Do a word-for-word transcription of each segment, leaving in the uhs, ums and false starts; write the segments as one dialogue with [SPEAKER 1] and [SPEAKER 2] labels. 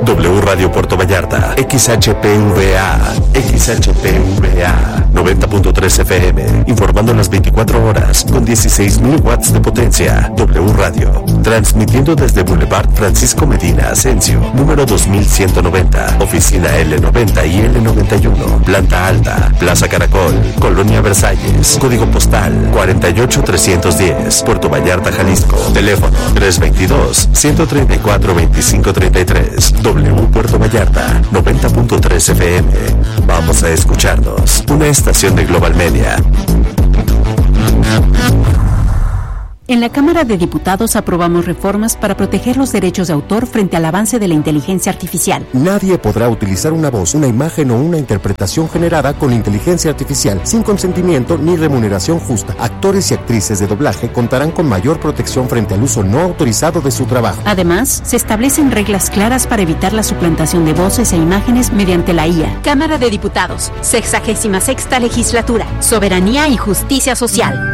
[SPEAKER 1] W Radio Puerto Vallarta, X H P V A, X H P V A, noventa punto tres F M, informando las veinticuatro horas con dieciséis mil watts de potencia. W Radio, transmitiendo desde Boulevard Francisco Medina Asensio, número dos mil ciento noventa, oficina L noventa y L noventa y uno, planta alta, Plaza Caracol, Colonia Versalles, código postal cuarenta y ocho trescientos diez, Puerto Vallarta, Jalisco, teléfono tres veintidós, ciento treinta y cuatro, veinticinco treinta y tres. W Puerto Vallarta, noventa punto tres F M. Vamos a escucharnos. Una estación de Global Media.
[SPEAKER 2] En la Cámara de Diputados aprobamos reformas para proteger los derechos de autor frente al avance de la inteligencia artificial.
[SPEAKER 3] Nadie podrá utilizar una voz, una imagen o una interpretación generada con inteligencia artificial sin consentimiento ni remuneración justa. Actores y actrices de doblaje contarán con mayor protección frente al uso no autorizado de su trabajo.
[SPEAKER 2] Además, se establecen reglas claras para evitar la suplantación de voces e imágenes mediante la I A. Cámara de Diputados, sexagésima sexta legislatura, soberanía y justicia social.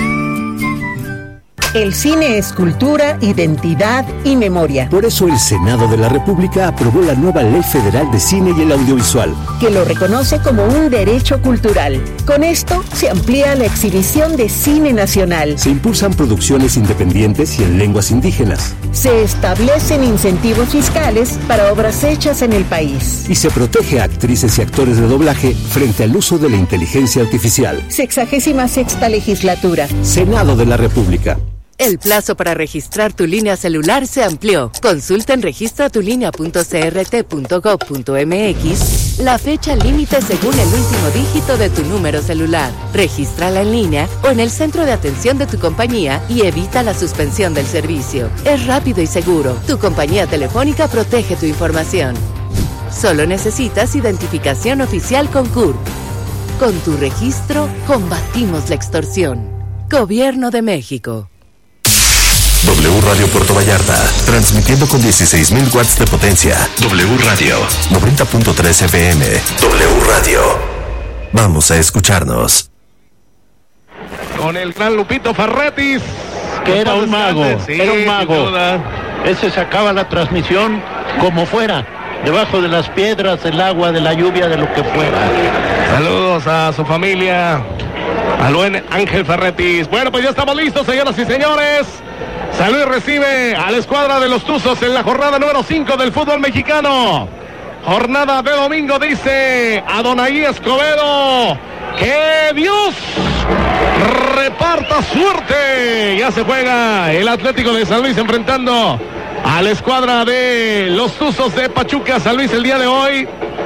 [SPEAKER 4] El cine es cultura, identidad y memoria.
[SPEAKER 5] Por eso el Senado de la República aprobó la nueva Ley Federal de Cine y el Audiovisual,
[SPEAKER 4] que lo reconoce como un derecho cultural. Con esto se amplía la exhibición de cine nacional.
[SPEAKER 5] Se impulsan producciones independientes y en lenguas indígenas.
[SPEAKER 4] Se establecen incentivos fiscales para obras hechas en el país.
[SPEAKER 5] Y se protege a actrices y actores de doblaje frente al uso de la inteligencia artificial.
[SPEAKER 4] Sexagésima sexta legislatura.
[SPEAKER 5] Senado de la República.
[SPEAKER 6] El plazo para registrar tu línea celular se amplió. Consulta en registra tu línea punto c r t punto gov punto m x la fecha límite según el último dígito de tu número celular. Regístrala en línea o en el centro de atención de tu compañía y evita la suspensión del servicio. Es rápido y seguro. Tu compañía telefónica protege tu información. Solo necesitas identificación oficial con C U R P. Con tu registro, combatimos la extorsión. Gobierno de México.
[SPEAKER 1] W Radio Puerto Vallarta, transmitiendo con dieciséis mil watts de potencia. W Radio, noventa punto tres F M. W Radio. Vamos a escucharnos.
[SPEAKER 7] Con el gran Lupito Ferrettis.
[SPEAKER 8] Que era un mago,
[SPEAKER 7] sí,
[SPEAKER 8] era un mago. Ese sacaba la transmisión como fuera, debajo de las piedras, del agua, de la lluvia, de lo que fuera.
[SPEAKER 7] Saludos a su familia, al buen Ángel Ferrettis. Bueno, pues ya estamos listos, señoras y señores. San Luis recibe a la escuadra de los Tuzos en la jornada número cinco del fútbol mexicano. Jornada de domingo, dice Adonai Escobedo. ¡Que Dios reparta suerte! Ya se juega el Atlético de San Luis enfrentando a la escuadra de los Tuzos de Pachuca. San Luis el día de hoy,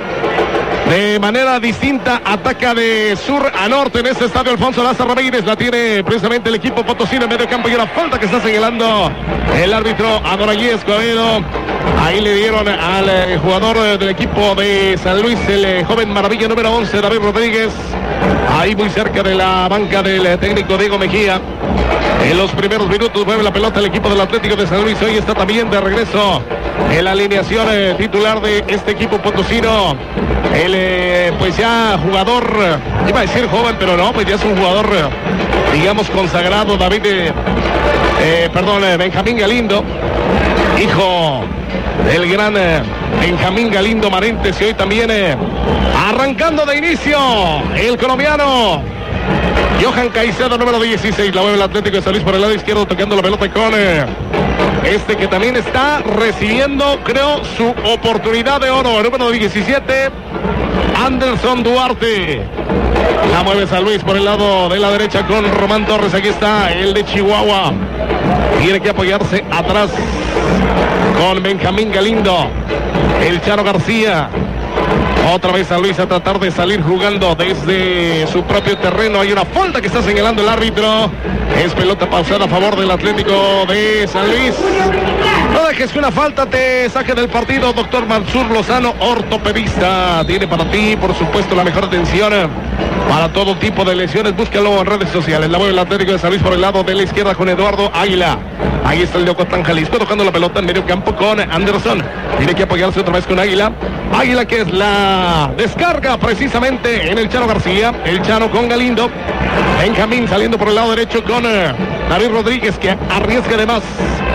[SPEAKER 7] de manera distinta, ataca de sur a norte en este estadio Alfonso Lázaro Ramírez. La tiene precisamente el equipo potosino en medio campo y una falta que está señalando el árbitro Adonai Escobedo. Ahí le dieron al eh, jugador eh, del equipo de San Luis, el eh, joven maravilla número once, David Rodríguez. Ahí muy cerca de la banca del eh, técnico Diego Mejía. En los primeros minutos mueve la pelota el equipo del Atlético de San Luis. Hoy está también de regreso en la alineación eh, titular de este equipo potosino. El eh, pues ya jugador, iba a decir joven, pero no, pues ya es un jugador, digamos, consagrado, David, eh, eh, perdón, eh, Benjamín Galindo, hijo del gran eh, Benjamín Galindo Marentes, y hoy también eh, arrancando de inicio el colombiano Johan Caicedo, número dieciséis, la mueve el Atlético de San Luis por el lado izquierdo, tocando la pelota con eh, este que también está recibiendo, creo, su oportunidad de oro, el número diecisiete, Anderson Duarte. La mueve San Luis por el lado de la derecha con Román Torres. Aquí está el de Chihuahua. Tiene que apoyarse atrás con Benjamín Galindo. El Charo García. Otra vez San Luis a tratar de salir jugando desde su propio terreno. Hay una falta que está señalando el árbitro. Es pelota pausada a favor del Atlético de San Luis. No dejes que una falta te saque del partido. Doctor Mansur Lozano, ortopedista, tiene para ti, por supuesto, la mejor atención para todo tipo de lesiones. Búscalo en redes sociales. La mueve el Atlético de San Luis por el lado de la izquierda con Eduardo Águila. Ahí está el de Ocotlán, Jalisco, tocando la pelota en medio campo con Anderson. Tiene que apoyarse otra vez con Águila. Águila que es la descarga precisamente en el Chano García. El Chano con Galindo. Benjamín saliendo por el lado derecho con uh, David Rodríguez, que arriesga de más.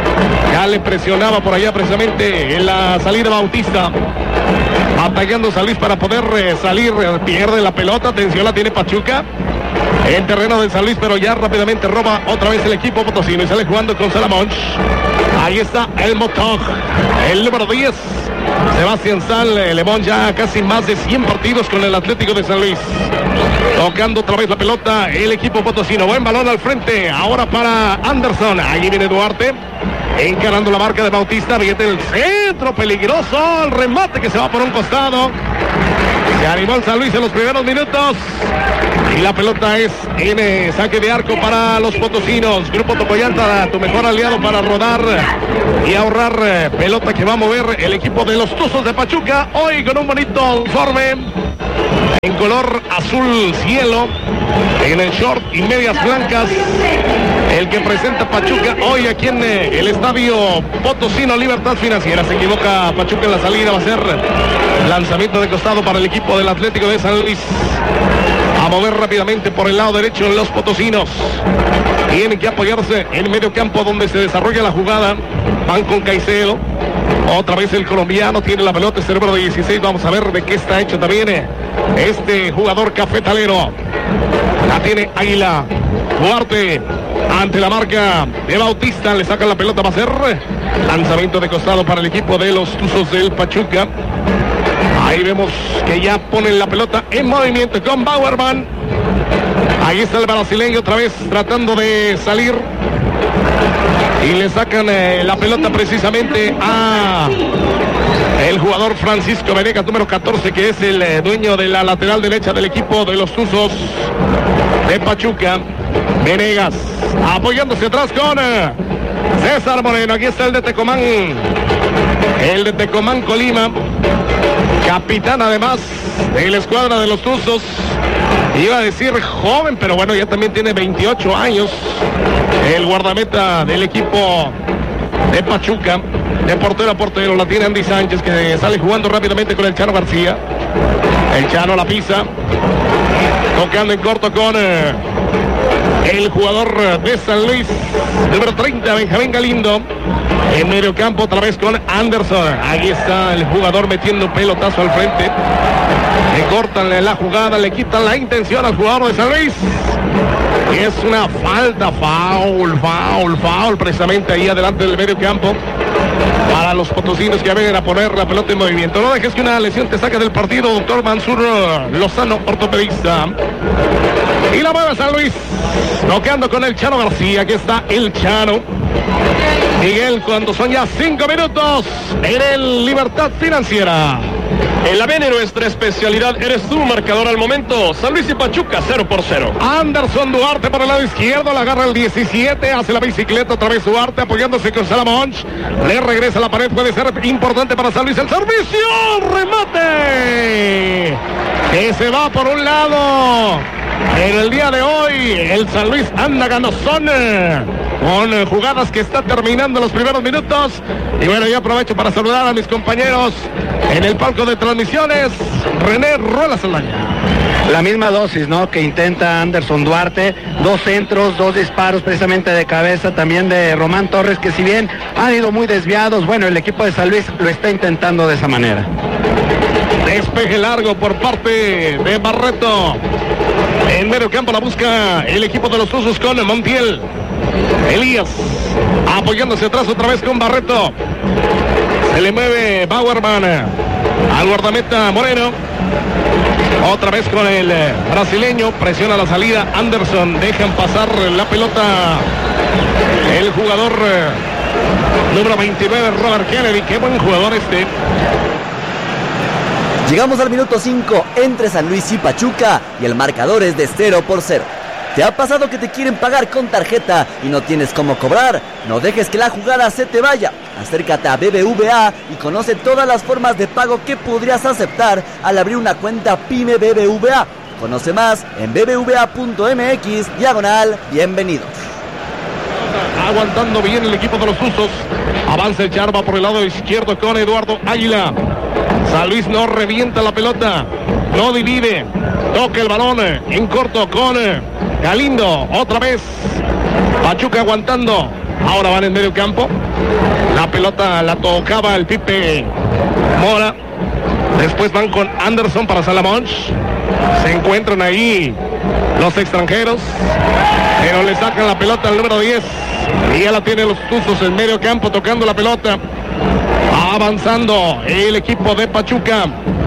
[SPEAKER 7] Ya le presionaba por allá precisamente en la salida Bautista. Atacando San Luis para poder eh, salir. Eh, pierde la pelota. Atención, la tiene Pachuca. En terreno de San Luis, pero ya rápidamente roba otra vez el equipo potosino y sale jugando con Salamonch. Ahí está el Motog, el número diez. Sebastián Sal, eh, Lemón ya casi más de cien partidos con el Atlético de San Luis. Tocando otra vez la pelota el equipo potosino. Buen balón al frente. Ahora para Anderson. Allí viene Duarte. Encarando la marca de Bautista. Viene el centro peligroso. El remate que se va por un costado. Se animó el San Luis en los primeros minutos. Y la pelota es en eh, saque de arco para los potosinos. Grupo Tocoyanta, tu mejor aliado para rodar y ahorrar eh, pelota que va a mover el equipo de los Tuzos de Pachuca. Hoy con un bonito uniforme en color azul cielo, en el short y medias blancas, el que presenta Pachuca hoy aquí en eh, el estadio potosino Libertad Financiera. Se equivoca Pachuca en la salida, va a ser lanzamiento de costado para el equipo del Atlético de San Luis. A mover rápidamente por el lado derecho los potosinos. Tienen que apoyarse en medio campo donde se desarrolla la jugada. Van con Caicedo. Otra vez el colombiano tiene la pelota, este número dieciséis. Vamos a ver de qué está hecho también este jugador cafetalero. La tiene Águila. Duarte ante la marca de Bautista. Le sacan la pelota, va a ser lanzamiento de costado para el equipo de los Tuzos del Pachuca. Ahí vemos que ya ponen la pelota en movimiento con Bauerman. Ahí está el brasileño otra vez tratando de salir. Y le sacan eh, la pelota precisamente a el jugador Francisco Venegas, número catorce, que es el eh, dueño de la lateral derecha del equipo de los Tuzos de Pachuca. Venegas apoyándose atrás con eh, César Moreno. Aquí está el de Tecomán. El de Tecomán, Colima. Capitán además de la escuadra de los Tuzos. Iba a decir joven, pero bueno, ya también tiene veintiocho años. El guardameta del equipo de Pachuca. De portero a portero la tiene Andy Sánchez, que sale jugando rápidamente con el Chano García. El Chano la pisa. Tocando en corto con eh, el jugador de San Luis, número treinta, Benjamín Galindo. En medio campo otra vez con Anderson. Ahí está el jugador metiendo pelotazo al frente. Le cortan la jugada, le quitan la intención al jugador de San Luis. Y es una falta, foul, foul, foul, precisamente ahí adelante del medio campo. Para los potosinos que vengan a poner la pelota en movimiento. No dejes que una lesión te saque del partido, doctor Mansur Lozano, ortopedista. Y la mueve San Luis, bloqueando con el Chano García. Aquí está el Chano. Miguel, cuando son ya cinco minutos en el Libertad Financiera.
[SPEAKER 9] En la B N nuestra especialidad eres tú, marcador al momento. San Luis y Pachuca, cero por cero.
[SPEAKER 7] Anderson Duarte por el lado izquierdo, la agarra el diecisiete, hace la bicicleta otra vez Duarte, apoyándose con Salamonch. Le regresa la pared, puede ser importante para San Luis el servicio. ¡Remate! Que se va por un lado. En el día de hoy, el San Luis anda ganosón con jugadas que está terminando los primeros minutos. Y bueno, yo aprovecho para saludar a mis compañeros en el palco de transmisiones. René Ruela Saldaña.
[SPEAKER 10] La misma dosis, ¿no?, que intenta Anderson Duarte. Dos centros, dos disparos precisamente de cabeza también de Román Torres, que si bien han ido muy desviados, bueno, el equipo de San Luis lo está intentando de esa manera.
[SPEAKER 7] Despeje largo por parte de Barreto. En medio campo la busca el equipo de los Tuzos con Montiel. Elías apoyándose atrás otra vez con Barreto. Se le mueve Bauerman al guardameta Moreno. Otra vez con el brasileño. Presiona la salida Anderson. Dejan pasar la pelota el jugador número veintinueve, Robert Kennedy. Qué buen jugador este.
[SPEAKER 11] Llegamos al minuto cinco entre San Luis y Pachuca y el marcador es de cero por cero. ¿Te ha pasado que te quieren pagar con tarjeta y no tienes cómo cobrar? No dejes que la jugada se te vaya. Acércate a B B V A y conoce todas las formas de pago que podrías aceptar al abrir una cuenta PYME B B V A. Conoce más en b b v a punto m x diagonal bienvenidos.
[SPEAKER 7] Aguantando bien el equipo de los Tuzos. Avanza el Charva por el lado izquierdo con Eduardo Águila. San Luis no revienta la pelota, no divide, toca el balón en corto con Galindo, otra vez Pachuca aguantando, Ahora van en medio campo. La pelota la tocaba el Pipe Mora. Después van con Anderson para Salamón. Se encuentran ahí los extranjeros, pero le sacan la pelota al número diez. Y ya la tienen los Tuzos en medio campo tocando la pelota. Avanzando el equipo de Pachuca.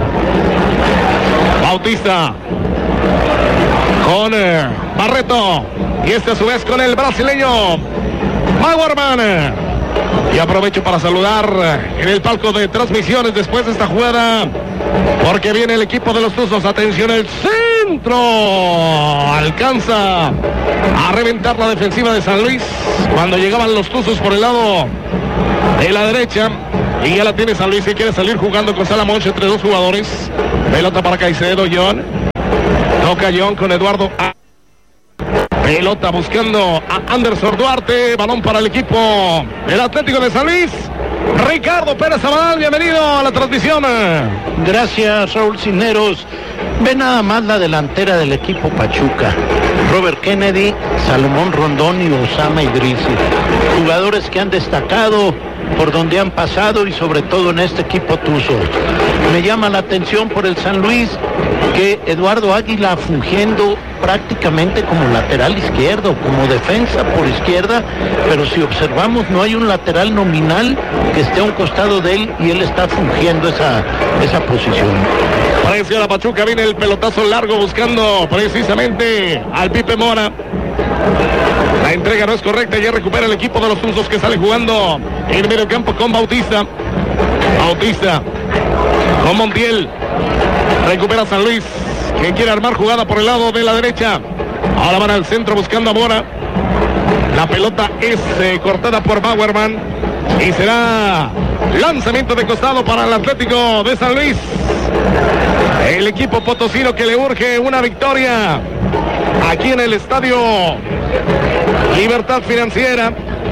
[SPEAKER 7] Bautista con eh, Barreto. Y este a su vez con el brasileño Maguarman. Y aprovecho para saludar en el palco de transmisiones después de esta jugada, porque viene el equipo de los Tuzos. Atención, el centro alcanza a reventar la defensiva de San Luis cuando llegaban los Tuzos por el lado de la derecha. Y ya la tiene San Luis, que quiere salir jugando con Salamón entre dos jugadores. Pelota para Caicedo, John. Toca John con Eduardo A. Pelota buscando a Anderson Duarte. Balón para el equipo del Atlético de San Luis. Ricardo Pérez Abadal, bienvenido a la transmisión.
[SPEAKER 8] Gracias, Raúl Cisneros. Ve nada más la delantera del equipo Pachuca. Robert Kennedy, Salomón Rondón y Osama Idrisi. Jugadores que han destacado por donde han pasado y sobre todo en este equipo Tuzo. Me llama la atención por el San Luis que Eduardo Águila fungiendo prácticamente como lateral izquierdo, como defensa por izquierda, pero si observamos no hay un lateral nominal que esté a un costado de él y él está fungiendo esa, esa posición.
[SPEAKER 7] Parece a la Pachuca, viene el pelotazo largo buscando precisamente al Pipe Mora. La entrega no es correcta, ya recupera el equipo de los Tuzos que sale jugando en medio campo con Bautista. Bautista con Montiel. Recupera San Luis, que quiere armar jugada por el lado de la derecha. Ahora van al centro buscando a Mora. La pelota es eh, cortada por Bauerman y será lanzamiento de costado para el Atlético de San Luis. El equipo potosino que le urge una victoria aquí en el estadio Libertad Financiera.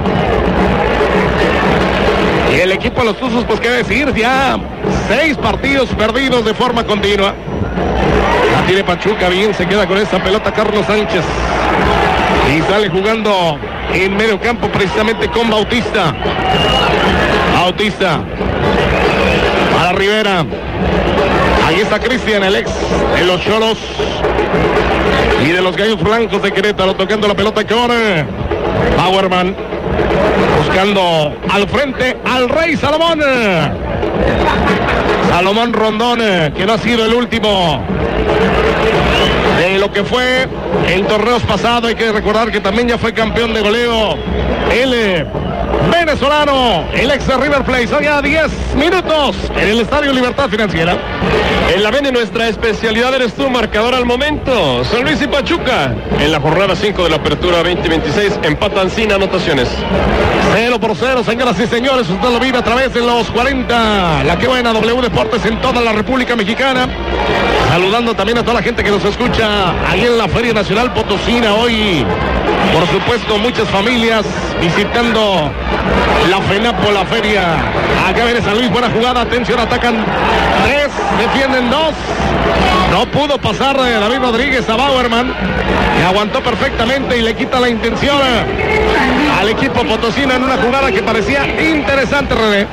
[SPEAKER 7] Y el equipo de los Tuzos, pues qué decir, ya seis partidos perdidos de forma continua. La tiene Pachuca, bien, se queda con esta pelota Carlos Sánchez. Y sale jugando en medio campo precisamente con Bautista. Bautista para Rivera. Ahí está Cristian, el ex de los Cholos y de los Gallos Blancos de Querétaro, tocando la pelota con Bauerman. Buscando al frente al Rey Salomón. Salomón Rondón, que no ha sido el último de lo que fue en torneos pasados. Hay que recordar que también ya fue campeón de goleo el venezolano, el ex de River Plate. Son ya diez minutos en el Estadio Libertad Financiera.
[SPEAKER 9] En la B N E nuestra especialidad eres tú, marcador al momento. San Luis y Pachuca. En la jornada cinco de la apertura veinte veintiséis empatan sin anotaciones.
[SPEAKER 7] Cero por cero, señoras y señores. Usted lo vive a través de los cuarenta. La que buena W Deportes en toda la República Mexicana. Saludando también a toda la gente que nos escucha ahí en la Feria Nacional Potosina. Hoy, por supuesto, muchas familias visitando la FENAPO, la feria. Acá viene San Luis, buena jugada, atención, atacan tres, defienden dos. No pudo pasar eh, David Rodríguez a Bauerman, que aguantó perfectamente y le quita la intención eh, al equipo potosino en una jugada que parecía interesante, René.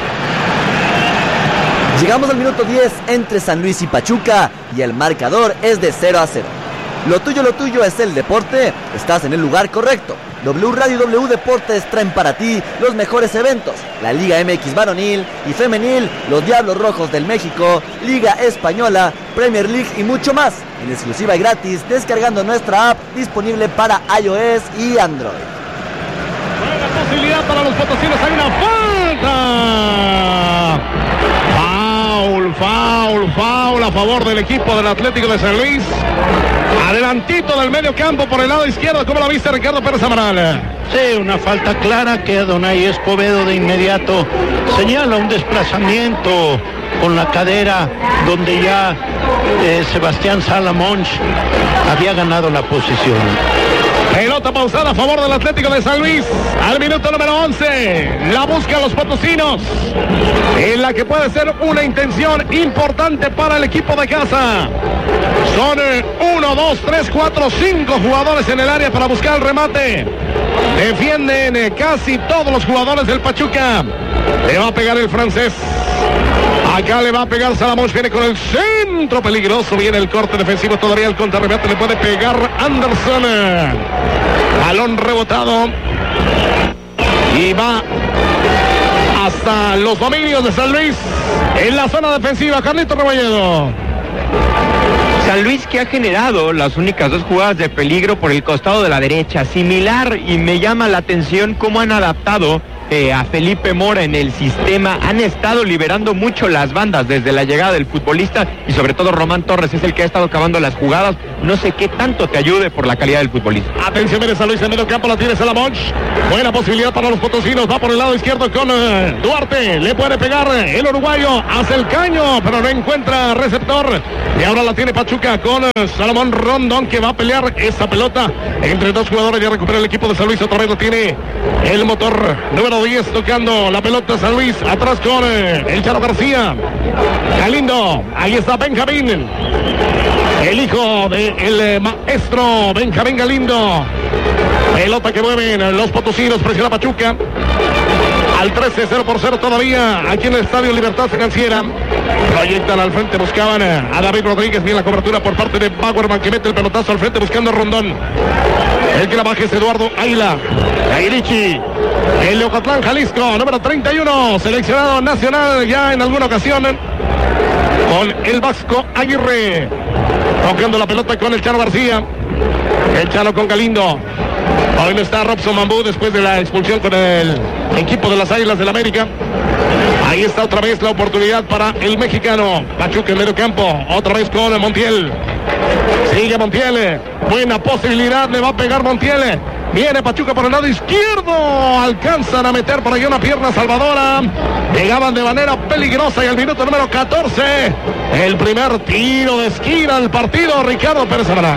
[SPEAKER 11] Llegamos al minuto diez entre San Luis y Pachuca y el marcador es de cero a cero. Lo tuyo, lo tuyo es el deporte. Estás en el lugar correcto. W Radio y W Deportes traen para ti los mejores eventos. La Liga M X varonil y femenil, los Diablos Rojos del México, Liga Española, Premier League y mucho más. En exclusiva y gratis, descargando nuestra app disponible para iOS y Android.
[SPEAKER 7] Buena posibilidad para los potosinos. Hay una falta. Foul, foul, foul a favor del equipo del Atlético de San Luis. Adelantito del medio campo por el lado izquierdo. ¿Cómo la viste, Ricardo Pérez Amaral?
[SPEAKER 8] Sí, una falta clara que Adonai Escobedo de inmediato señala un desplazamiento con la cadera donde ya eh, Sebastián Salamón había ganado la posición.
[SPEAKER 7] Pelota pausada a favor del Atlético de San Luis. Al minuto número once. La buscan los potosinos. En la que puede ser una intención importante para el equipo de casa. Son uno, dos, tres, cuatro, cinco jugadores en el área para buscar el remate. Defienden eh, casi todos los jugadores del Pachuca. Le va a pegar el francés. Acá le va a pegar Salomón, viene con el centro peligroso, viene el corte defensivo, todavía el contrarremate le puede pegar Anderson. Balón rebotado y va hasta los dominios de San Luis en la zona defensiva. Carlito Rebolledo.
[SPEAKER 12] San Luis, que ha generado las únicas dos jugadas de peligro por el costado de la derecha, similar, y me llama la atención cómo han adaptado Eh, a Felipe Mora en el sistema. Han estado liberando mucho las bandas desde la llegada del futbolista, y sobre todo Román Torres es el que ha estado acabando las jugadas. No sé qué tanto te ayude por la calidad del futbolista.
[SPEAKER 7] Atención, viene San Luis en medio campo, la tiene Salomón. Buena posibilidad para los potosinos, va por el lado izquierdo con uh, Duarte, le puede pegar el uruguayo, hace el caño, pero no encuentra receptor, y ahora la tiene Pachuca con uh, Salomón Rondón, que va a pelear esa pelota entre dos jugadores. Ya recupera el equipo de San Luis, otra vez lo tiene el motor número diez tocando la pelota San Luis, atrás con eh, el Charo García. Galindo, ahí está Benjamín, el hijo del de maestro Benjamín Galindo. Pelota que mueven los potosinos, presiona Pachuca. Al trece, cero por cero todavía, aquí en el Estadio Libertad Financiera. Proyectan al frente, buscaban a David Rodríguez, bien la cobertura por parte de Bauerman, que mete el pelotazo al frente buscando a Rondón. El que la baja es Eduardo Águila. Aguilichi, el Leocatlán, Jalisco, número treinta y uno, seleccionado nacional ya en alguna ocasión con el Vasco Aguirre. Tocando la pelota con el Chano García. El Chano con Galindo. Hoy no está Robson Mambú después de la expulsión con el equipo de las Águilas del América. Ahí está otra vez la oportunidad para el mexicano. Pachuca en medio campo, otra vez con Montiel. Sigue Montiel, buena posibilidad, le va a pegar Montiel. Viene Pachuca por el lado izquierdo, alcanzan a meter por ahí una pierna salvadora. Llegaban de manera peligrosa y al minuto número catorce, el primer tiro de esquina al partido, Ricardo Pérez Amaral.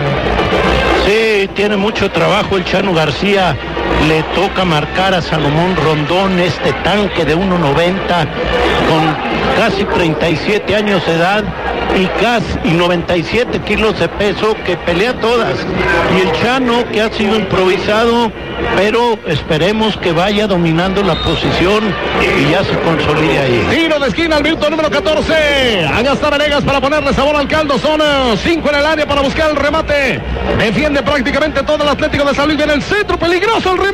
[SPEAKER 8] Sí, tiene mucho trabajo el Chano García. Le toca marcar a Salomón Rondón, este tanque de uno noventa con casi treinta y siete años de edad y casi y noventa y siete kilos de peso, que pelea todas. Y el Chano, que ha sido improvisado, pero esperemos que vaya dominando la posición y ya se consolide ahí.
[SPEAKER 7] Tiro de esquina al minuto número catorce. Allá está Venegas para ponerle sabor al caldo. Son cinco en el área para buscar el remate. Defiende prácticamente todo el Atlético de San Luis. Viene el centro, peligroso el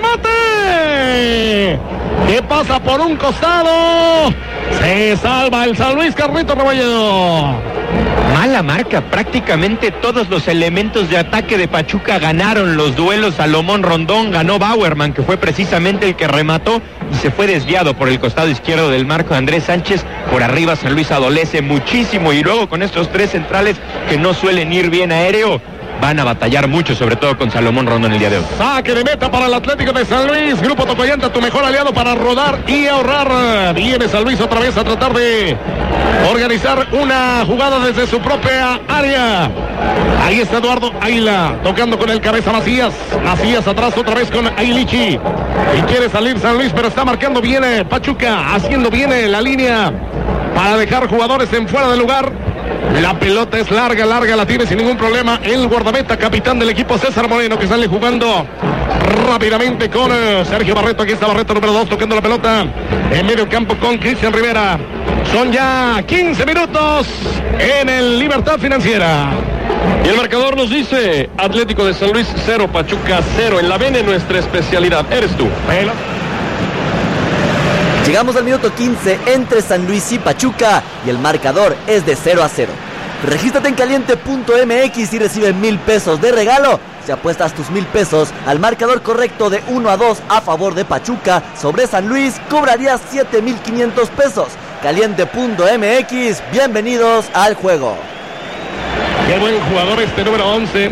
[SPEAKER 7] remate, que pasa por un costado. Se salva el San Luis, Carlito Rebolledo.
[SPEAKER 12] Mala marca, prácticamente todos los elementos de ataque de Pachuca ganaron los duelos. Salomón Rondón, ganó Bauerman, que fue precisamente el que remató y se fue desviado por el costado izquierdo del marco de Andrés Sánchez. Por arriba San Luis adolece muchísimo, y luego con estos tres centrales que no suelen ir bien aéreo, van a batallar mucho, sobre todo con Salomón Rondón el día de hoy.
[SPEAKER 7] Saque de meta para el Atlético de San Luis. Grupo Tocoyanta, tu mejor aliado para rodar y ahorrar. Viene San Luis otra vez a tratar de organizar una jugada desde su propia área. Ahí está Eduardo Águila tocando con el cabeza Macías. Macías atrás otra vez con Aguilichi. Y quiere salir San Luis, pero está marcando bien Pachuca, haciendo bien la línea para dejar jugadores en fuera de lugar. La pelota es larga, larga, la tiene sin ningún problema el guardameta, capitán del equipo César Moreno, que sale jugando rápidamente con uh, Sergio Barreto. Aquí está Barreto número dos tocando la pelota en medio campo con Cristian Rivera. Son ya quince minutos en el Libertad Financiera.
[SPEAKER 9] Y el marcador nos dice: Atlético de San Luis cero, Pachuca cero. En la V N nuestra especialidad eres tú.
[SPEAKER 7] Bueno.
[SPEAKER 11] Llegamos al minuto quince entre San Luis y Pachuca y el marcador es de cero a cero. Regístrate en caliente punto m x y recibe mil pesos de regalo. Si apuestas tus mil pesos al marcador correcto de uno a dos a favor de Pachuca sobre San Luis, cobrarías siete mil quinientos pesos. caliente punto m x, bienvenidos al juego.
[SPEAKER 7] Qué buen jugador este número once.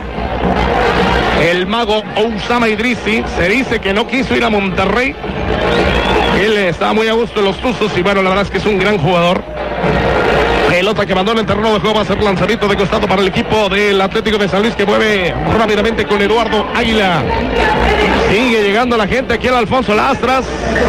[SPEAKER 7] El mago Oussama Idrissi. Se dice que no quiso ir a Monterrey. Él estaba muy a gusto en los Tuzos y bueno, la verdad es que es un gran jugador. Pelota que mandó en el terreno de juego, va a ser lanzamiento de costado para el equipo del Atlético de San Luis, que mueve rápidamente con Eduardo Águila. Sigue llegando la gente aquí al Alfonso Lastras.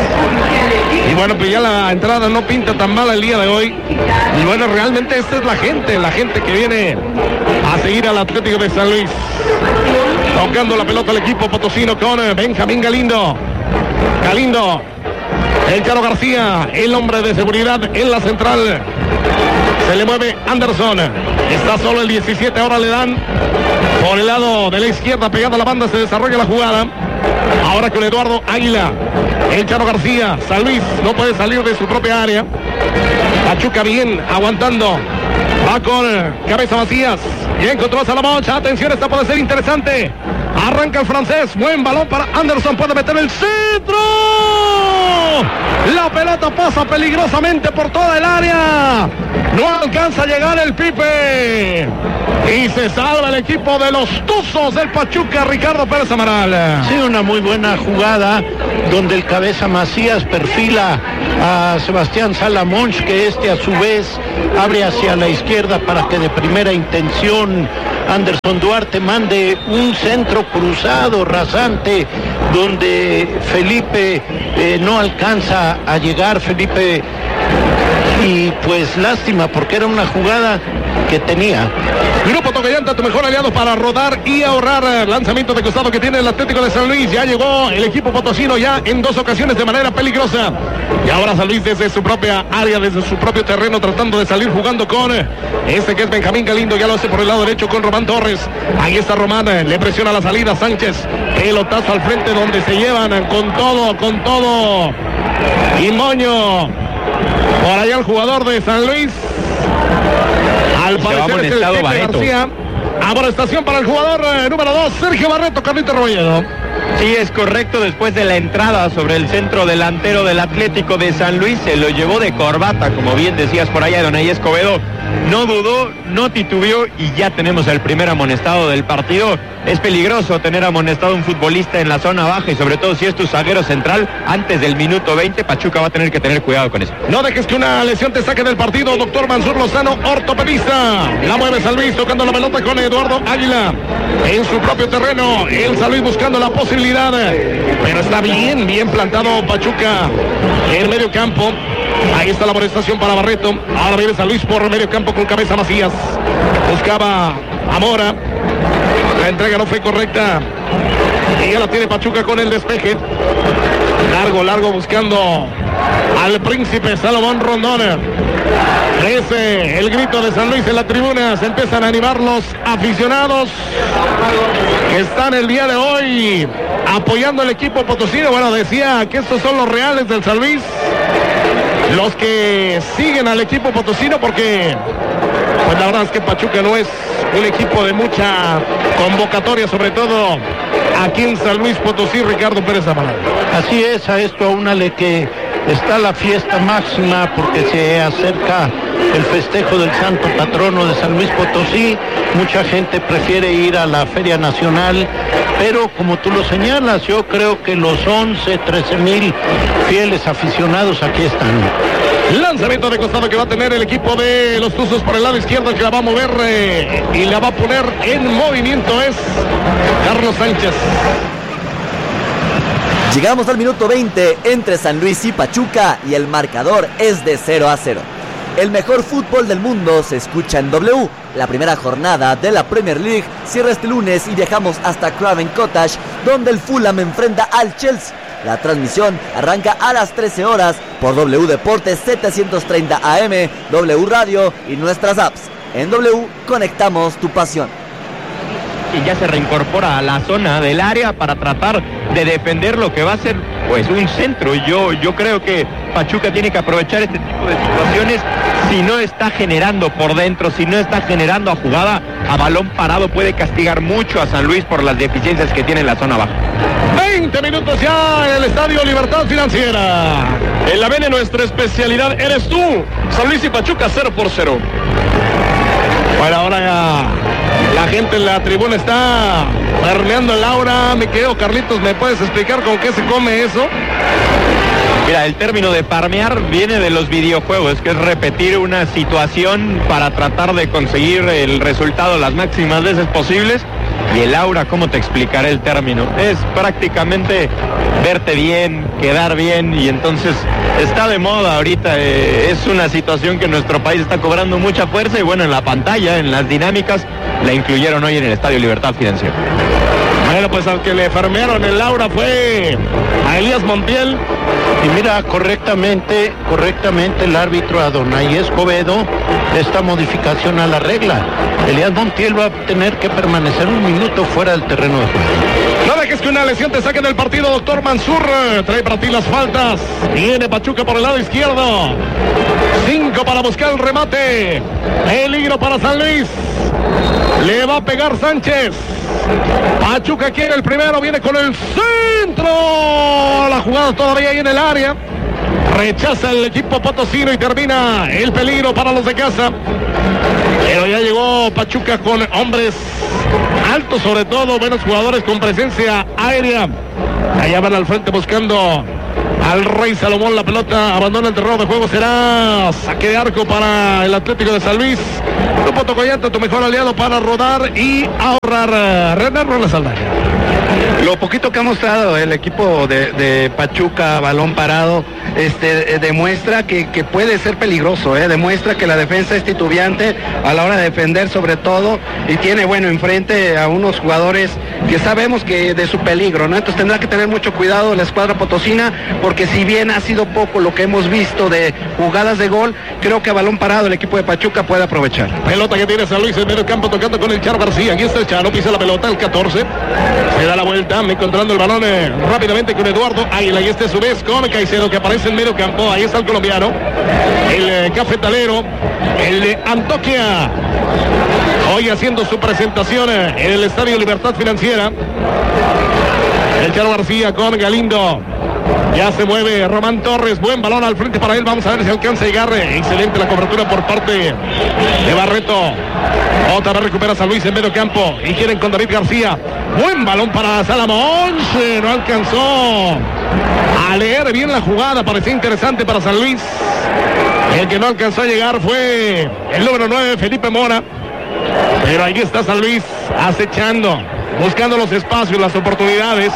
[SPEAKER 7] Y bueno, pues ya la entrada no pinta tan mala el día de hoy. Y bueno, realmente esta es la gente, la gente que viene a seguir al Atlético de San Luis. Tocando la pelota el equipo potosino con Benjamín Galindo. Galindo. El Charo García, el hombre de seguridad en la central. Se le mueve Anderson. Está solo el diecisiete, ahora le dan por el lado de la izquierda, pegado a la banda, se desarrolla la jugada. Ahora con Eduardo Águila. El Charo García. San Luis no puede salir de su propia área. Pachuca bien, aguantando. Va con Cabeza Macías. Y encontró a Salomón. Atención, esta puede ser interesante. Arranca el francés. Buen balón para Anderson. Puede meter el centro. La pelota pasa peligrosamente por toda el área. No alcanza a llegar el Pipe. Y se salva el equipo de los Tuzos del Pachuca, Ricardo Pérez Amaral.
[SPEAKER 8] Sí, una muy buena jugada donde el Cabeza Macías perfila a Sebastián Salamonch, que este a su vez abre hacia la izquierda para que de primera intención Anderson Duarte mande un centro cruzado rasante donde Felipe eh, no alcanza a llegar. Felipe, y pues lástima porque era una jugada que tenía.
[SPEAKER 7] Grupo Tocayanta, tu mejor aliado para rodar y ahorrar. Lanzamiento de costado que tiene el Atlético de San Luis. Ya llegó el equipo potosino ya en dos ocasiones de manera peligrosa. Y ahora San Luis desde su propia área, desde su propio terreno, tratando de salir jugando con este que es Benjamín Galindo. Ya lo hace por el lado derecho con Román Torres. Ahí está Román, le presiona la salida Sánchez. Pelotazo al frente donde se llevan con todo, con todo. Y Moño. Por allá el jugador de San Luis. Al parecer es el Pepe García. Amonestación para el jugador eh, número dos, Sergio Barreto, Carlito Rebolledo.
[SPEAKER 12] Sí, es correcto, después de la entrada sobre el centro delantero del Atlético de San Luis, se lo llevó de corbata, como bien decías por allá, Donay Escobedo. No dudó, no titubeó y ya tenemos el primer amonestado del partido. Es peligroso tener amonestado a un futbolista en la zona baja y sobre todo si es tu zaguero central antes del minuto veinte. Pachuca va a tener que tener cuidado con eso.
[SPEAKER 7] No dejes que una lesión te saque del partido, doctor Mansur Lozano, ortopedista. La mueve San Luis tocando la pelota con Eduardo Águila en su propio terreno. El San Luis buscando la posibilidad, pero está bien, bien plantado Pachuca en medio campo. Ahí está la amonestación para Barreto. Ahora viene San Luis por medio campo con Cabeza Macías. Buscaba a Mora. La entrega no fue correcta. Y ya la tiene Pachuca con el despeje. Largo, largo buscando al príncipe Salomón Rondón. Crece el grito de San Luis en la tribuna. Se empiezan a animar los aficionados que están el día de hoy apoyando al equipo potosino. Bueno, decía que estos son los reales del San Luis, los que siguen al equipo potosino, porque pues la verdad es que Pachuca no es un equipo de mucha convocatoria, sobre todo aquí en San Luis Potosí, Ricardo Pérez Amaral.
[SPEAKER 8] Así es, a esto aúnale que está la fiesta máxima porque se acerca el festejo del santo patrono de San Luis Potosí. Mucha gente prefiere ir a la Feria Nacional, pero como tú lo señalas, yo creo que los once, trece mil fieles aficionados aquí están.
[SPEAKER 7] Lanzamiento de costado que va a tener el equipo de los Tuzos por el lado izquierdo, que la va a mover eh, y la va a poner en movimiento, es Carlos Sánchez.
[SPEAKER 11] Llegamos al minuto veinte entre San Luis y Pachuca y el marcador es de cero a cero. El mejor fútbol del mundo se escucha en W. La primera jornada de la Premier League cierra este lunes y viajamos hasta Craven Cottage, donde el Fulham enfrenta al Chelsea. La transmisión arranca a las trece horas por W Deportes setecientos treinta A M, W Radio y nuestras apps. En W conectamos tu pasión.
[SPEAKER 12] Y ya se reincorpora a la zona del área para tratar de defender lo que va a ser pues un centro. Yo, yo creo que Pachuca tiene que aprovechar este tipo de situaciones. Si no está generando por dentro, si no está generando a jugada, a balón parado puede castigar mucho a San Luis por las deficiencias que tiene en la zona baja.
[SPEAKER 7] veinte minutos ya en el Estadio Libertad Financiera.
[SPEAKER 9] En la B N nuestra especialidad eres tú. San Luis y Pachuca cero por cero.
[SPEAKER 7] Bueno, ahora ya la gente en la tribuna está permeando el aura. Me quedo, Carlitos, ¿me puedes explicar con qué se come eso?
[SPEAKER 12] Mira, el término de parmear viene de los videojuegos, que es repetir una situación para tratar de conseguir el resultado las máximas veces posibles. Y el aura, ¿cómo te explicaré el término? Es prácticamente verte bien, quedar bien, y entonces está de moda ahorita. Eh, es una situación que nuestro país está cobrando mucha fuerza y bueno, en la pantalla, en las dinámicas, la incluyeron hoy en el Estadio Libertad Financiera.
[SPEAKER 7] Bueno, pues al que le fermearon el Laura fue a Elías Montiel.
[SPEAKER 8] Y mira, correctamente, correctamente el árbitro Adonai Escobedo esta modificación a la regla. Elías Montiel va a tener que permanecer un minuto fuera del terreno de juego.
[SPEAKER 7] No dejes que una lesión te saque del partido, doctor Mansur. Trae para ti las faltas. Viene Pachuca por el lado izquierdo. Cinco para buscar el remate. Peligro para San Luis. Le va a pegar Sánchez. Pachuca quiere el primero. Viene con el centro. La jugada todavía ahí en el área. Rechaza el equipo potosino y termina el peligro para los de casa. Pero ya llegó Pachuca con hombres altos, sobre todo buenos jugadores con presencia aérea. Allá van al frente buscando al Rey Salomón. La pelota abandona el terreno de juego. Será saque de arco para el Atlético de San Luis. Grupo Tocoyanta, tu mejor aliado para rodar y ahorrar. René Robles Saldaña.
[SPEAKER 10] Lo poquito que ha mostrado el equipo de, de Pachuca, balón parado, este, eh, demuestra que, que puede ser peligroso, eh, demuestra que la defensa es titubeante a la hora de defender sobre todo, y tiene, bueno, enfrente a unos jugadores que sabemos que de su peligro, ¿no? Entonces tendrá que tener mucho cuidado la escuadra potosina, porque si bien ha sido poco lo que hemos visto de jugadas de gol, creo que a balón parado el equipo de Pachuca puede aprovechar.
[SPEAKER 7] Pelota que tiene San Luis en medio campo tocando con el Charo García. Aquí está el Charo, pisa la pelota, el catorce, se da la vuelta, encontrando el balón eh, rápidamente con Eduardo Águila, y este a su vez con Caicedo, que aparece en medio campo. Ahí está el colombiano, el eh, cafetalero, el de Antoquia, hoy haciendo su presentación eh, en el Estadio Libertad Financiera. El Charo García con Galindo. Ya se mueve Román Torres, buen balón al frente para él, vamos a ver si alcanza a llegar. Excelente la cobertura por parte de Barreto. Otra vez recupera San Luis en medio campo y quieren con David García. Buen balón para Salamón, no alcanzó a leer bien la jugada, parecía interesante para San Luis. El que no alcanzó a llegar fue el número nueve, Felipe Mora. Pero ahí está San Luis acechando, buscando los espacios, las oportunidades.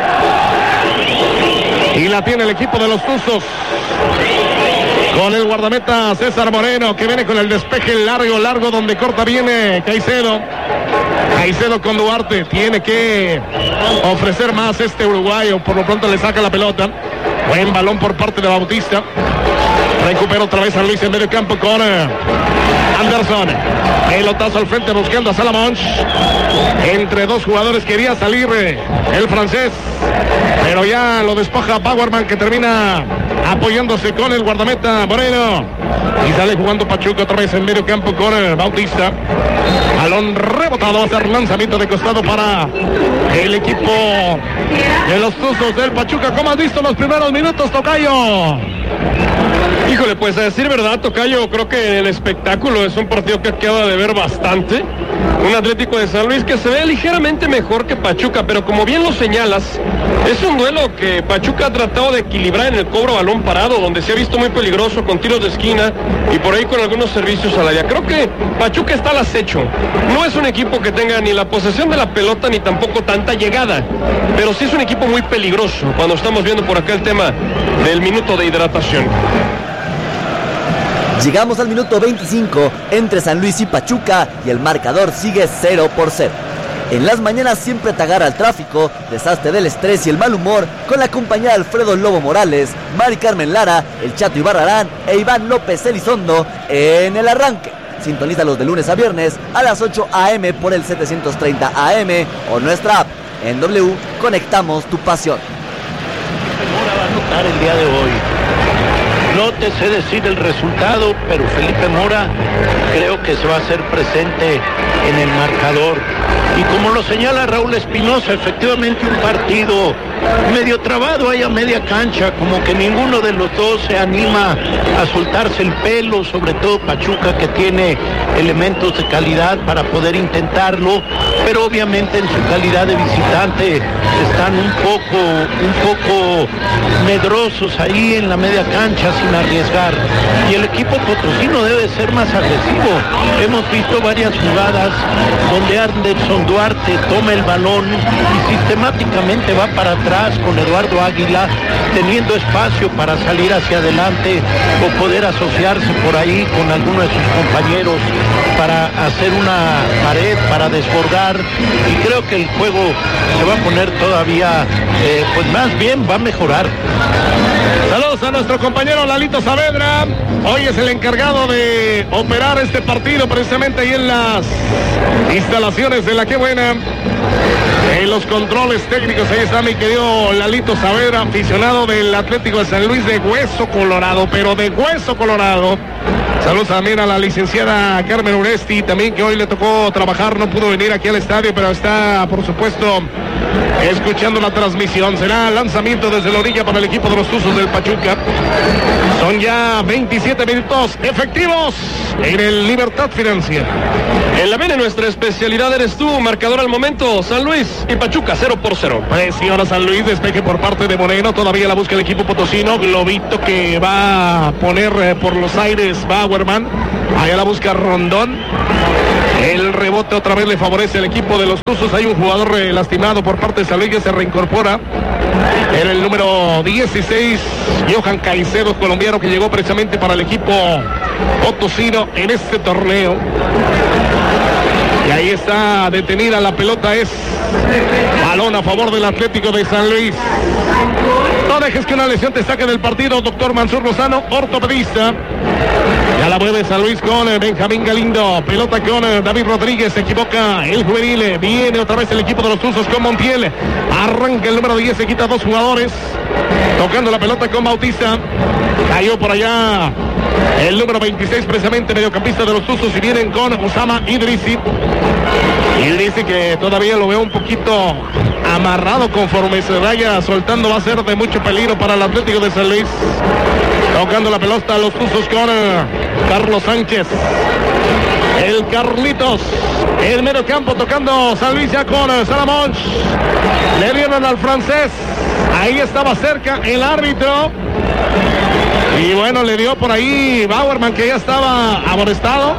[SPEAKER 7] Y la tiene el equipo de los Tuzos. Con el guardameta César Moreno, que viene con el despeje largo, largo, donde corta viene Caicedo. Caicedo con Duarte. Tiene que ofrecer más este uruguayo. Por lo pronto le saca la pelota. Buen balón por parte de Bautista. Recupera otra vez a Luis en medio campo con eh, Anderson. Pelotazo al frente buscando a Salamón. Entre dos jugadores quería salir eh, el francés, pero ya lo despoja Bauerman, que termina apoyándose con el guardameta Moreno. Y sale jugando Pachuca otra vez en medio campo con el Bautista. Balón rebotado, va a ser lanzamiento de costado para el equipo de los Tuzos del Pachuca. ¿Cómo has visto los primeros minutos, Tocayo?
[SPEAKER 9] Híjole, pues a decir verdad, Tocayo, creo que el espectáculo es un partido que acaba de ver bastante. Un Atlético de San Luis que se ve ligeramente mejor que Pachuca, pero como bien lo señalas, es un duelo que Pachuca ha tratado de equilibrar en el cobro balón parado, donde se ha visto muy peligroso con tiros de esquina y por ahí con algunos servicios al área. Creo que Pachuca está al acecho. No es un equipo que tenga ni la posesión de la pelota ni tampoco tanta llegada, pero sí es un equipo muy peligroso cuando estamos viendo por acá el tema del minuto de hidratación.
[SPEAKER 11] Llegamos al minuto veinticinco entre San Luis y Pachuca y el marcador sigue cero por cero. En las mañanas siempre te agarra el tráfico, desastre del estrés y el mal humor con la compañía de Alfredo Lobo Morales, Mari Carmen Lara, el Chato Ibarrarán e Iván López Elizondo en el arranque. Sintonízalos de lunes a viernes a las ocho a eme por el setecientos treinta A M o nuestra app. En W, conectamos tu pasión.
[SPEAKER 8] Mora va a anotar el día de hoy. No te sé decir el resultado, pero Felipe Mora creo que se va a hacer presente en el marcador. Y como lo señala Raúl Espinosa, efectivamente un partido medio trabado ahí a media cancha, como que ninguno de los dos se anima a soltarse el pelo, sobre todo Pachuca, que tiene elementos de calidad para poder intentarlo, pero obviamente en su calidad de visitante están un poco, un poco medrosos ahí en la media cancha sin arriesgar. Y el equipo potosino debe ser más agresivo. Hemos visto varias jugadas donde Anderson Duarte toma el balón y sistemáticamente va para atrás con Eduardo Águila, teniendo espacio para salir hacia adelante o poder asociarse por ahí con alguno de sus compañeros. para hacer una pared, para desbordar, y creo que el juego se va a poner todavía, eh, pues más bien va a mejorar.
[SPEAKER 7] Saludos a nuestro compañero Lalito Saavedra. Hoy es el encargado de operar este partido precisamente ahí en las instalaciones de la Qué Buena. En los controles técnicos, ahí está mi querido Lalito Saavedra, aficionado del Atlético de San Luis de Hueso Colorado, pero de Hueso Colorado. Saludos también a la licenciada Carmen Uresti, también que hoy le tocó trabajar, no pudo venir aquí al estadio, pero está, por supuesto, escuchando la transmisión. Será lanzamiento desde la orilla para el equipo de los Tuzos del Pachuca. Son ya veintisiete minutos efectivos en el Libertad Financiera.
[SPEAKER 9] En la Vene nuestra especialidad eres tú, marcador al momento, San Luis y Pachuca cero por cero.
[SPEAKER 7] Presiona San Luis, despeje por parte de Moreno, todavía la busca el equipo potosino, globito que va a poner eh, por los aires Bauerman, allá la busca Rondón. El rebote otra vez le favorece al equipo de los Tuzos. Hay un jugador eh, lastimado por parte de San Luis que se reincorpora. Era el número dieciséis, Johan Caicedo, colombiano, que llegó precisamente para el equipo potosino en este torneo. Y ahí está detenida la pelota, es balón a favor del Atlético de San Luis. No dejes que una lesión te saque del partido, doctor Mansur Lozano, ortopedista. Ya la mueve San Luis con Benjamín Galindo. Pelota con David Rodríguez. Se equivoca el juvenil. Viene otra vez el equipo de los Tuzos con Montiel. Arranca el número diez. Se quita dos jugadores. Tocando la pelota con Bautista. Cayó por allá el número veintiséis, precisamente mediocampista de los Tuzos. Y vienen con Osama Idrisi. Idrisi que todavía lo veo un poquito amarrado, conforme se vaya soltando va a ser de mucho peligro para el Atlético de San Luis. Tocando la pelota a los Tuzos con uh, Carlos Sánchez. El Carlitos. El medio campo tocando San Luis ya con uh, Salamón. Le dieron al francés. Ahí estaba cerca el árbitro. Y bueno, le dio por ahí Bauerman, que ya estaba amonestado.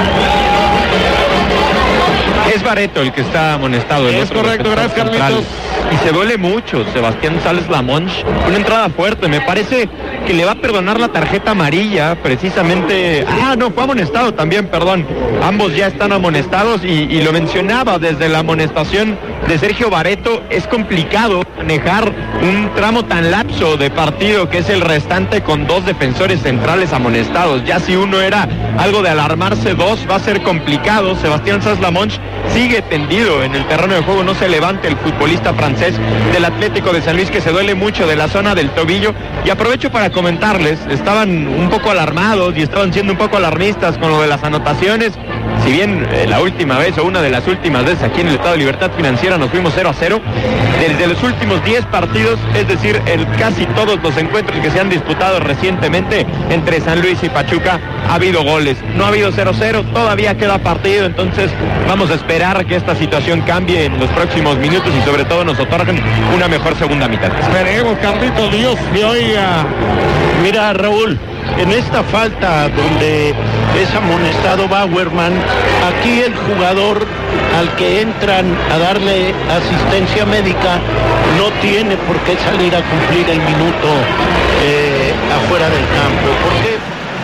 [SPEAKER 12] Es Barreto el que está amonestado.
[SPEAKER 7] Es correcto, gracias Carlitos.
[SPEAKER 12] Y se duele mucho Sebastián Sales Lamonch. Una entrada fuerte, me parece que le va a perdonar la tarjeta amarilla, precisamente. Ah, no, fue amonestado también, perdón. Ambos ya están amonestados y, y lo mencionaba desde la amonestación de Sergio Barreto. Es complicado manejar un tramo tan lapso de partido que es el restante con dos defensores centrales amonestados. Ya si uno era algo de alarmarse, dos va a ser complicado. Sebastián Sales Lamonch sigue tendido en el terreno de juego, no se levanta el futbolista francés del Atlético de San Luis, que se duele mucho de la zona del tobillo. Y aprovecho para comentarles, estaban un poco alarmados y estaban siendo un poco alarmistas con lo de las anotaciones. Si bien eh, la última vez o una de las últimas veces aquí en el Estado de Libertad Financiera nos fuimos cero a cero, desde los últimos diez partidos, es decir, en casi todos los encuentros que se han disputado recientemente entre San Luis y Pachuca, ha habido goles. No ha habido cero cero, todavía queda partido, entonces vamos a esperar que esta situación cambie en los próximos minutos y sobre todo nos otorguen una mejor segunda mitad.
[SPEAKER 7] Esperemos, Carlito, Dios te oiga.
[SPEAKER 8] Mira, Raúl, en esta falta donde es amonestado Bauerman, aquí el jugador al que entran a darle asistencia médica no tiene por qué salir a cumplir el minuto eh, afuera del campo. ¿Por qué?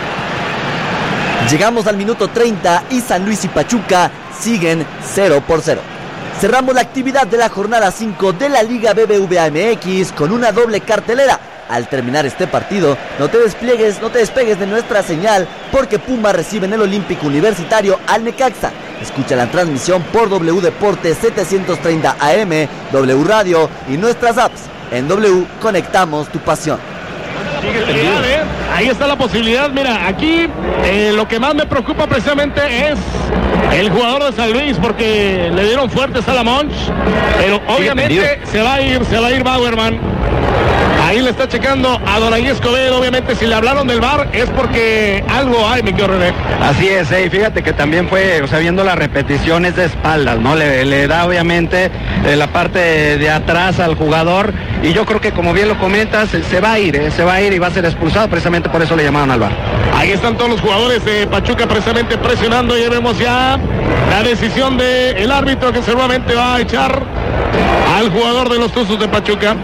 [SPEAKER 11] Llegamos al minuto treinta y San Luis y Pachuca siguen cero por cero. Cerramos la actividad de la jornada cinco de la Liga B B V A M X con una doble cartelera. Al terminar este partido, no te despliegues, no te despegues de nuestra señal, porque Pumas recibe en el Olímpico Universitario al Necaxa. Escucha la transmisión por W Deportes setecientos treinta A M, W Radio y nuestras apps. En W conectamos tu pasión.
[SPEAKER 7] ¿eh? Ahí está la posibilidad. Mira, aquí eh, lo que más me preocupa precisamente es el jugador de San Luis, porque le dieron fuerte a Salamón, pero obviamente se va a ir, se va a ir Bauerman. Ahí le está checando a Donaí Escobedo. Obviamente si le hablaron del V A R es porque algo hay, mi querido René.
[SPEAKER 10] Así es, eh, fíjate que también fue, o sea, viendo las repeticiones de espaldas, ¿no? Le, le da obviamente eh, la parte de, de atrás al jugador, y yo creo que, como bien lo comentas, se, se va a ir, eh, se va a ir y va a ser expulsado, precisamente por eso le llamaron al V A R.
[SPEAKER 7] Ahí están todos los jugadores de Pachuca precisamente presionando, y vemos ya la decisión del árbitro, que seguramente va a echar al jugador de los Tuzos de Pachuca.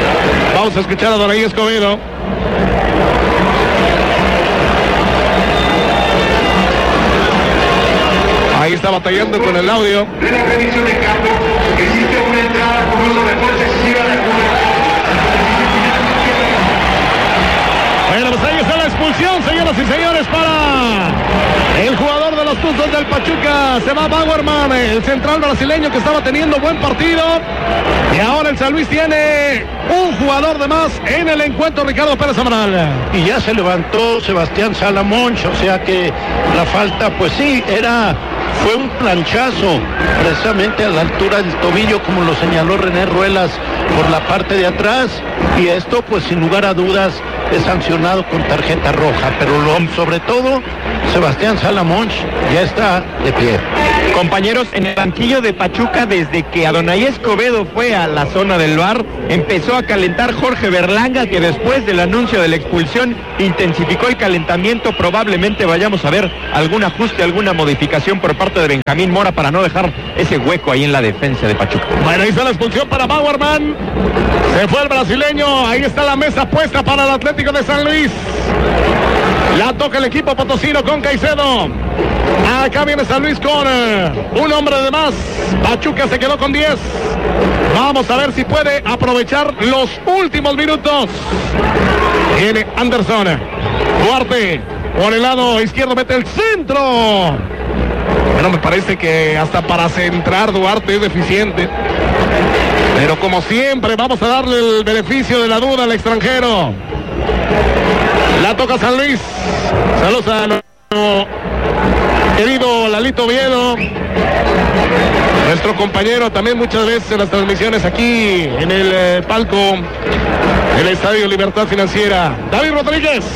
[SPEAKER 7] Vamos a escuchar a Donaí Escobedo. batallando con el audio.
[SPEAKER 13] De la revisión de campo, existe una entrada por uso de fuerza excesiva de alguna.
[SPEAKER 7] Bueno, pues ahí está la expulsión, señoras y señores, para el jugador de los Tuzos del Pachuca. Se va Bauerman, el central brasileño que estaba teniendo buen partido. Y ahora el San Luis tiene un jugador de más en el encuentro, Ricardo Pérez Amaral.
[SPEAKER 8] Y ya se levantó Sebastián Salamonch, o sea que la falta, pues sí, era... Fue un planchazo, precisamente a la altura del tobillo, como lo señaló René Ruelas, por la parte de atrás. Y esto, pues sin lugar a dudas, es sancionado con tarjeta roja. Pero lo, sobre todo, Sebastián Salamonch ya está de pie.
[SPEAKER 12] Compañeros, en el banquillo de Pachuca, desde que Adonai Escobedo fue a la zona del V A R, empezó a calentar Jorge Berlanga, que después del anuncio de la expulsión intensificó el calentamiento. Probablemente vayamos a ver algún ajuste, alguna modificación por parte de Benjamín Mora para no dejar ese hueco ahí en la defensa de Pachuca.
[SPEAKER 7] Bueno, ahí está la expulsión para Bauerman. Se fue el brasileño. Ahí está la mesa puesta para el Atlético de San Luis. La toca el equipo potosino con Caicedo. Acá viene San Luis con eh, un hombre de más. Pachuca se quedó con diez. Vamos a ver si puede aprovechar los últimos minutos. Viene Anderson. Duarte por el lado izquierdo mete el centro. Bueno, me parece que hasta para centrar Duarte es deficiente. Pero como siempre vamos a darle el beneficio de la duda al extranjero. La toca San Luis. Saludos a nuestro querido Lalito Oviedo, nuestro compañero también muchas veces en las transmisiones aquí en el eh, palco del Estadio Libertad Financiera. David Rodríguez.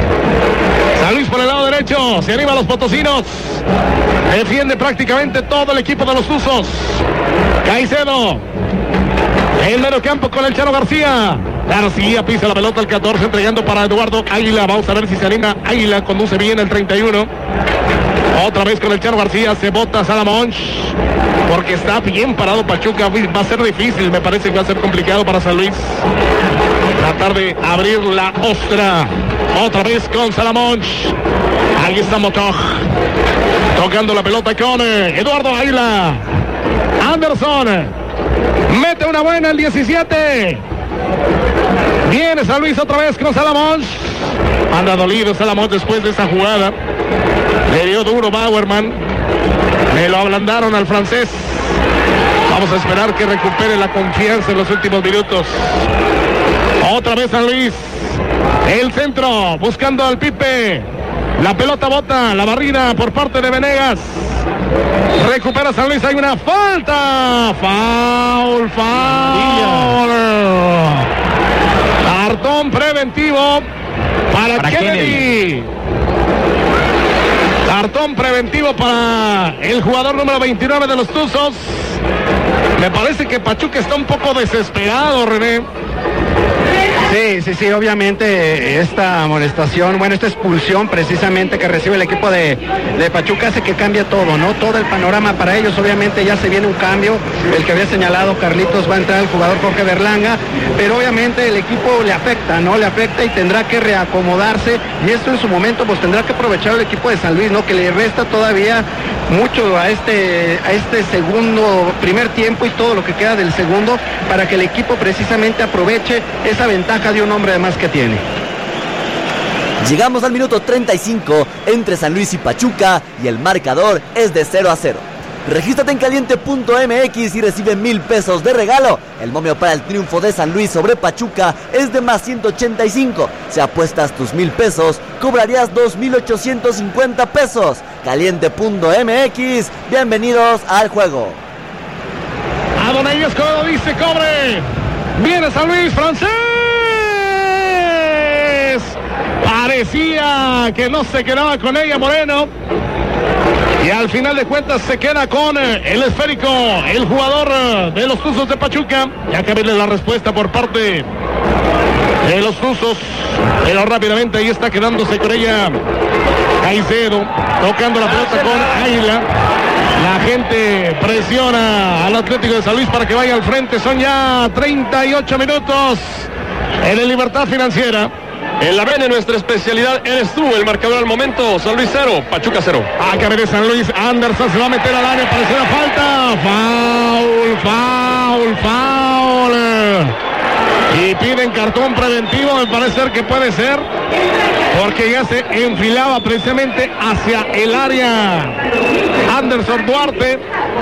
[SPEAKER 7] San Luis por el lado derecho. Se anima a los potosinos. Defiende prácticamente todo el equipo de los Tuzos. Caicedo. El medio campo con el Charo García. García pisa la pelota al catorce, entregando para Eduardo Águila. Vamos a ver si se anima. Águila conduce bien el treinta y uno. Otra vez con el Charo García. Se bota Salamonch. Porque está bien parado Pachuca. Va a ser difícil. Me parece que va a ser complicado para San Luis tratar de abrir la ostra. Otra vez con Salamonch. Ahí está Motoj. Tocando la pelota con eh, Eduardo Águila. Anderson. Mete una buena el diecisiete. Viene San Luis otra vez con Salamonch. Anda dolido Salamonch después de esa jugada. Le dio duro Bauerman. Me lo ablandaron al francés. Vamos a esperar que recupere la confianza en los últimos minutos. Otra vez San Luis. El centro buscando al Pipe. La pelota bota. La barrida por parte de Venegas. Recupera San Luis. Hay una falta. Foul, foul. Cartón preventivo para, para Kennedy. Kennedy. Cartón preventivo para el jugador número veintinueve de los Tuzos. Me parece que Pachuca está un poco desesperado, René.
[SPEAKER 10] Sí, sí, sí, obviamente esta amonestación, bueno, esta expulsión precisamente que recibe el equipo de, de Pachuca hace que cambie todo, ¿no? Todo el panorama para ellos, obviamente ya se viene un cambio, el que había señalado Carlitos, va a entrar el jugador Jorge Berlanga, pero obviamente el equipo le afecta, ¿no? Le afecta y tendrá que reacomodarse, y esto en su momento pues tendrá que aprovechar el equipo de San Luis, ¿no? Que le resta todavía mucho a este, a este segundo, primer tiempo y todo lo que queda del segundo, para que el equipo precisamente aproveche esa ventaja de un hombre de más que tiene.
[SPEAKER 11] Llegamos al minuto treinta y cinco entre San Luis y Pachuca y el marcador es de cero a cero. Regístrate en caliente punto m x y recibe mil pesos de regalo. El momio para el triunfo de San Luis sobre Pachuca es de más ciento ochenta y cinco. Si apuestas tus mil pesos, cobrarías dos mil ochocientos cincuenta pesos. caliente punto m x, bienvenidos al juego.
[SPEAKER 7] Adonai Escobedo dice cobre. Viene San Luis, francés. Parecía que no se quedaba con ella Moreno. Y al final de cuentas se queda con el esférico, el jugador de los Tuzos de Pachuca. Ya que viene la respuesta por parte de los Tuzos. Pero rápidamente ahí está quedándose con ella Caicedo, tocando la pelota con Águila. La gente presiona al Atlético de San Luis para que vaya al frente. Son ya treinta y ocho minutos en el Libertad Financiera.
[SPEAKER 9] En la Bene, nuestra especialidad eres tú. El marcador al momento, San Luis cero, Pachuca cero.
[SPEAKER 7] Acá viene San Luis, Anderson se va a meter al área, parece una falta. Foul, foul, foul. Y piden cartón preventivo, me parece que puede ser, porque ya se enfilaba precisamente hacia el área Anderson Duarte.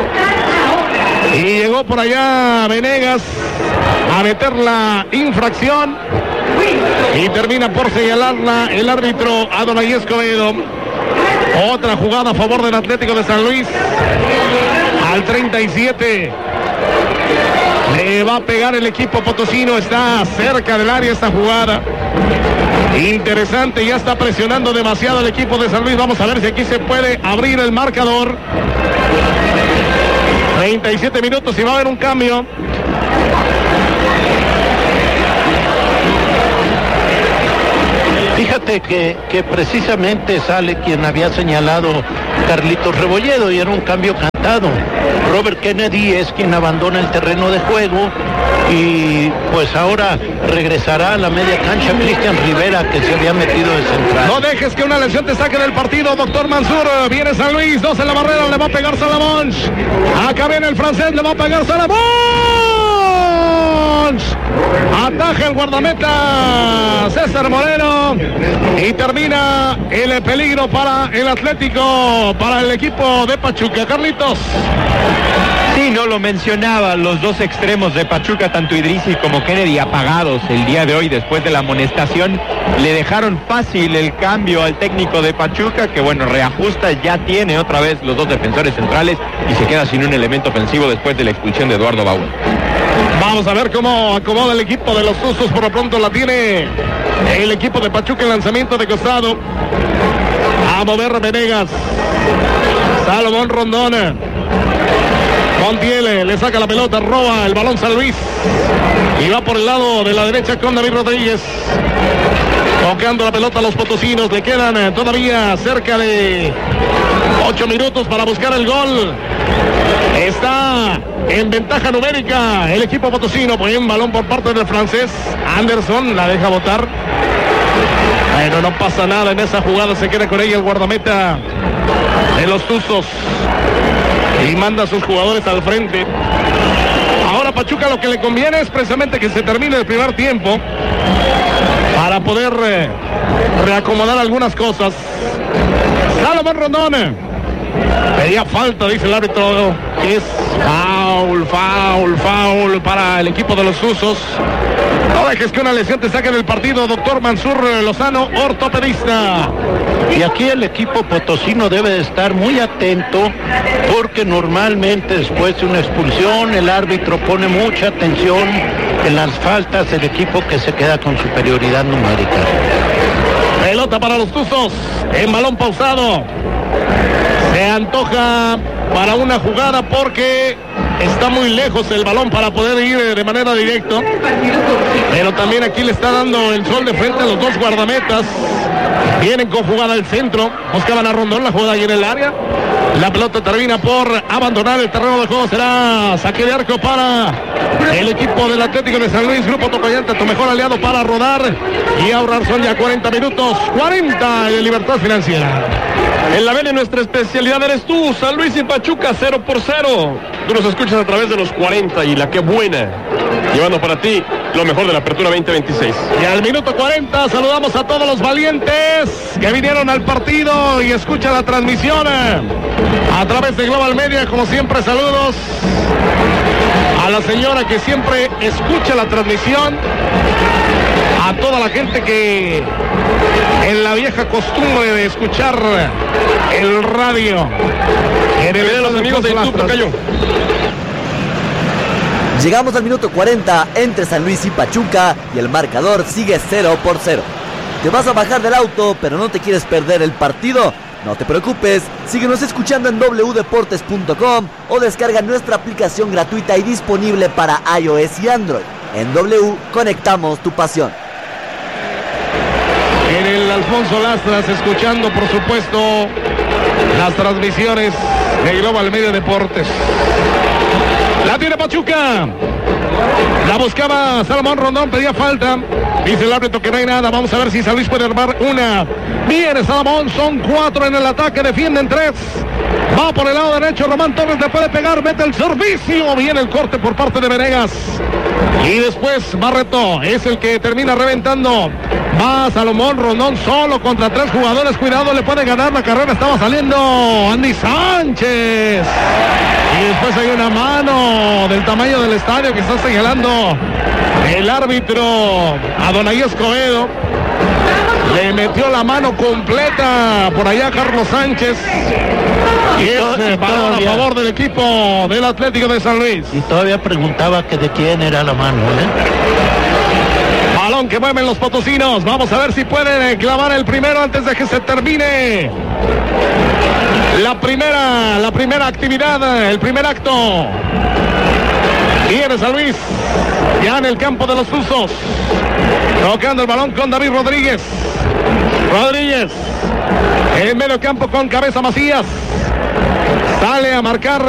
[SPEAKER 7] Y llegó por allá Venegas a meter la infracción. Y termina por señalarla el árbitro Adonai Escobedo. Otra jugada a favor del Atlético de San Luis. Al treinta y siete. Le va a pegar el equipo potosino. Está cerca del área esta jugada. Interesante, ya está presionando demasiado el equipo de San Luis. Vamos a ver si aquí se puede abrir el marcador. treinta y siete minutos y va a haber un cambio.
[SPEAKER 8] Fíjate que, que precisamente sale quien había señalado Carlitos Rebolledo y era un cambio cantado. Robert Kennedy es quien abandona el terreno de juego y pues ahora regresará a la media cancha Cristian Rivera, que se había metido de central.
[SPEAKER 7] No dejes que una lesión te saque del partido, doctor Mansur. Viene San Luis, dos en la barrera, le va a pegar Salamón. Acá viene el francés, le va a pegar Salamón. Ataja el guardameta César Moreno y termina el peligro para el Atlético, para el equipo de Pachuca. Carlitos.
[SPEAKER 12] Sí, no lo mencionaba, los dos extremos de Pachuca, tanto Idrisi como Kennedy, apagados el día de hoy después de la amonestación. Le dejaron fácil el cambio al técnico de Pachuca, que bueno, reajusta, ya tiene otra vez los dos defensores centrales y se queda sin un elemento ofensivo después de la expulsión de Eduardo Bauer.
[SPEAKER 7] Vamos a ver cómo acomoda el equipo de los Tuzos. Por lo pronto la tiene el equipo de Pachuca, el lanzamiento de costado. A mover Venegas. Salomón Rondón. Montiel le saca la pelota, roba el balón San Luis. Y va por el lado de la derecha con David Rodríguez. Tocando la pelota a los potosinos. Le quedan todavía cerca de ocho minutos para buscar el gol. Está en ventaja numérica el equipo potosino. Buen balón por parte del francés. Anderson la deja botar. Bueno, no pasa nada en esa jugada. Se queda con ella el guardameta de los Tuzos. Y manda a sus jugadores al frente. Ahora Pachuca lo que le conviene es precisamente que se termine el primer tiempo para poder eh, reacomodar algunas cosas. Salomón Rondón. Pedía falta, dice el árbitro, que es foul, foul, foul para el equipo de los Tuzos. No dejes que una lesión te saque del partido, doctor Mansur Lozano, ortopedista.
[SPEAKER 8] Y aquí el equipo potosino debe de estar muy atento, porque normalmente después de una expulsión el árbitro pone mucha atención en las faltas del equipo que se queda con superioridad numérica.
[SPEAKER 7] Pelota para los Tuzos, en balón pausado. Se antoja para una jugada porque está muy lejos el balón para poder ir de manera directa. Pero también aquí le está dando el sol de frente a los dos guardametas. Vienen con jugada al centro. Buscaban a Rondón, la jugada ahí en el área. La pelota termina por abandonar el terreno de juego. Será saque de arco para el equipo del Atlético de San Luis. Grupo Tocayante, tu mejor aliado para rodar y ahorrar. Son ya cuarenta minutos. cuarenta de Libertad Financiera.
[SPEAKER 9] En la Bene, nuestra especialidad eres tú. San Luis y Pachuca cero por cero. Tú nos escuchas a través de los cuarenta y la que buena. Llevando para ti lo mejor de la apertura veinte veintiséis.
[SPEAKER 7] Y al minuto cuarenta saludamos a todos los valientes que vinieron al partido y escuchan la transmisión a través de Global Media. Como siempre, saludos a la señora que siempre escucha la transmisión, a toda la gente que en la vieja costumbre de escuchar el radio en el
[SPEAKER 9] de los amigos de YouTube, Tocayo.
[SPEAKER 11] Llegamos al minuto cuarenta entre San Luis y Pachuca y el marcador sigue cero por cero. ¿Te vas a bajar del auto pero no te quieres perder el partido? No te preocupes, síguenos escuchando en doble u deportes punto com o descarga nuestra aplicación gratuita y disponible para iOS y Android. En W conectamos tu pasión.
[SPEAKER 7] En el Alfonso Lastras, escuchando por supuesto las transmisiones de Global Media Deportes. La tiene Pachuca. La buscaba Salomón Rondón, pedía falta. Dice el árbitro que no hay nada. Vamos a ver si San Luis puede armar una. Viene Salomón, son cuatro en el ataque, defienden tres. Va por el lado derecho, Román Torres le puede pegar, mete el servicio. Viene el corte por parte de Venegas. Y después Barreto es el que termina reventando. Va Salomón Rondón solo contra tres jugadores. Cuidado, le puede ganar la carrera. Estaba saliendo Andy Sánchez. Y después hay una mano del tamaño del estadio que está señalando el árbitro Adonai Escobedo. Le metió la mano completa por allá Carlos Sánchez. Y es balón a favor del equipo del Atlético de San Luis.
[SPEAKER 8] Y todavía preguntaba que de quién era la mano, ¿eh?
[SPEAKER 7] Balón que mueven los potosinos. Vamos a ver si pueden clavar el primero antes de que se termine la primera, la primera actividad, el primer acto. Viene San Luis, ya en el campo de los Tuzos. Tocando el balón con David Rodríguez. Rodríguez. En medio campo con Cabeza Macías. Sale a marcar